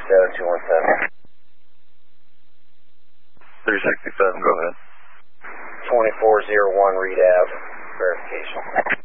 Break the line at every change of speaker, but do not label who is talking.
217.
367, go ahead.
2401 Reed Ave, verification.